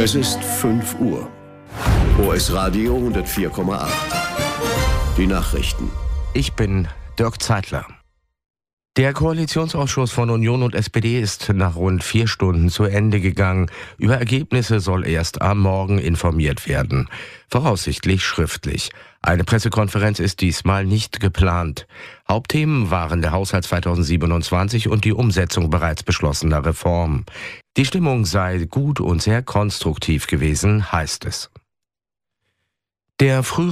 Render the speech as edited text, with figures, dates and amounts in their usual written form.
Es ist 5 Uhr. OS Radio 104,8. Die Nachrichten. Ich bin Dirk Zeitler. Der Koalitionsausschuss von Union und SPD ist nach rund 4 Stunden zu Ende gegangen. Über Ergebnisse soll erst am Morgen informiert werden. Voraussichtlich schriftlich. Eine Pressekonferenz ist diesmal nicht geplant. Hauptthemen waren der Haushalt 2027 und die Umsetzung bereits beschlossener Reformen. Die Stimmung sei gut und sehr konstruktiv gewesen, heißt es. Der frühere